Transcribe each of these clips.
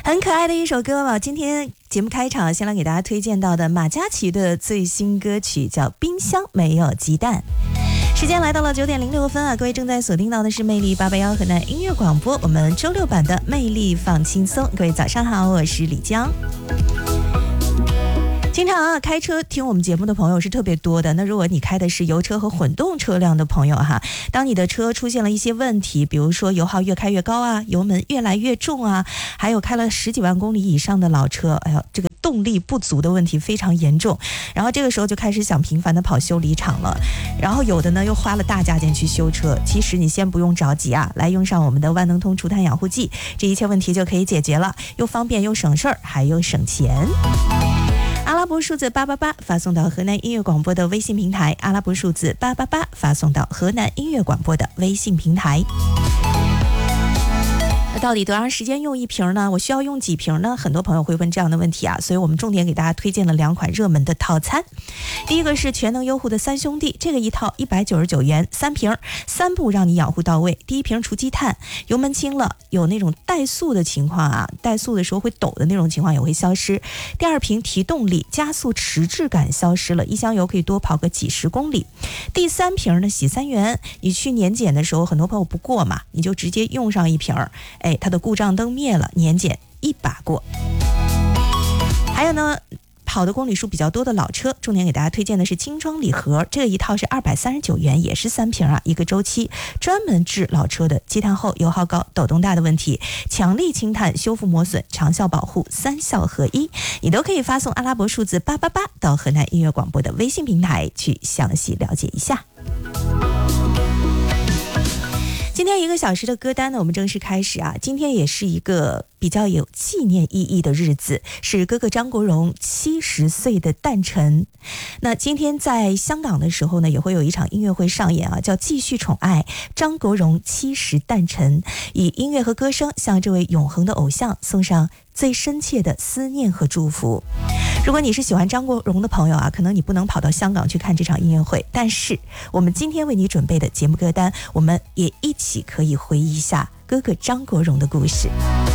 很可爱的一首歌吧。今天节目开场先来给大家推荐到的马嘉祺的最新歌曲叫《冰箱没有鸡蛋》。时间来到了9:06啊，各位正在锁定到的是魅力881河南音乐广播，我们周六版的魅力放轻松。各位早上好，我是李江。经常开车听我们节目的朋友是特别多的。那如果你开的是油车和混动车辆的朋友哈，当你的车出现了一些问题，比如说油耗越开越高啊，油门越来越重啊，还有开了10几万公里以上的老车，哎呀，这个动力不足的问题非常严重。然后这个时候就开始想频繁的跑修理厂了，然后有的呢又花了大价钱去修车。其实你先不用着急啊，来用上我们的万能通除碳养护剂，这一切问题就可以解决了，又方便又省事儿，还又省钱。阿拉伯数字888发送到河南音乐广播的微信平台，阿拉伯数字888发送到河南音乐广播的微信平台。那到底多长时间用一瓶呢？我需要用几瓶呢？很多朋友会问这样的问题啊，所以我们重点给大家推荐了2款热门的套餐。第一个是全能优护的3兄弟，这个一套199元，3瓶，3步让你养护到位。第一瓶除积碳，油门轻了，有那种怠速的情况啊，怠速的时候会抖的那种情况也会消失。第二瓶提动力，加速迟滞感消失了，一箱油可以多跑个几十公里。第3瓶呢，洗3元，你去年检的时候很多朋友不过嘛，你就直接用上一瓶，它的故障灯灭了，年检一把过。还有呢，跑的公里数比较多的老车，重点给大家推荐的是精装礼盒，这个一套是239元，也是3瓶啊，一个周期，专门治老车的积碳厚、油耗高、抖动大的问题，强力清碳、修复磨损、长效保护，3效合一。你都可以发送阿拉伯数字888到河南音乐广播的微信平台去详细了解一下。今天1个小时的歌单呢，我们正式开始啊。今天也是一个比较有纪念意义的日子，是哥哥张国荣70岁的诞辰。那今天在香港的时候呢，也会有一场音乐会上演啊，叫继续宠爱张国荣70诞辰，以音乐和歌声向这位永恒的偶像送上最深切的思念和祝福。如果你是喜欢张国荣的朋友啊，可能你不能跑到香港去看这场音乐会，但是我们今天为你准备的节目歌单，我们也一起可以回忆一下哥哥张国荣的故事。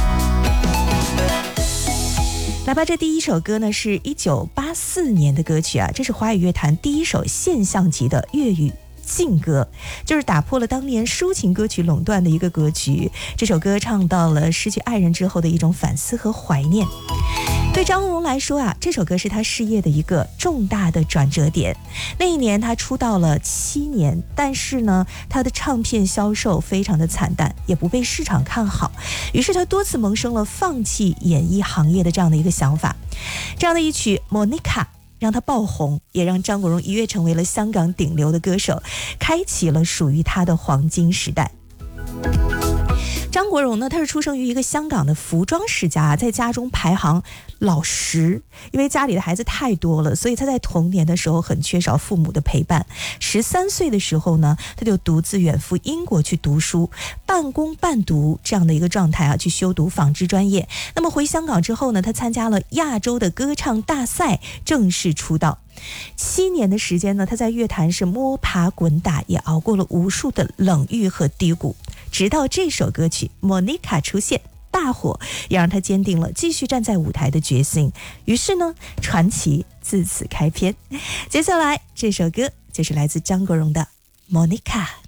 来吧，这第一首歌呢是1984年的歌曲啊，这是华语乐坛第一首现象级的粤语劲歌，就是打破了当年抒情歌曲垄断的一个格局。这首歌唱到了失去爱人之后的一种反思和怀念。对张国荣来说啊，这首歌是他事业的一个重大的转折点。那一年他出道了7年，但是呢，他的唱片销售非常的惨淡，也不被市场看好，于是他多次萌生了放弃演艺行业的这样的一个想法。这样的一曲 Monica让他爆红，也让张国荣一跃成为了香港顶流的歌手，开启了属于他的黄金时代。张国荣呢，他是出生于一个香港的服装世家，在家中排行老10，因为家里的孩子太多了，所以他在童年的时候很缺少父母的陪伴。13岁的时候呢，他就独自远赴英国去读书，半工半读这样的一个状态啊，去修读纺织专业。那么回香港之后呢，他参加了亚洲的歌唱大赛，正式出道。7年的时间呢，他在乐坛是摸爬滚打，也熬过了无数的冷遇和低谷，直到这首歌曲 Monica 出现大火，也让他坚定了继续站在舞台的决心。于是呢，传奇自此开篇。接下来这首歌就是来自张国荣的 Monica。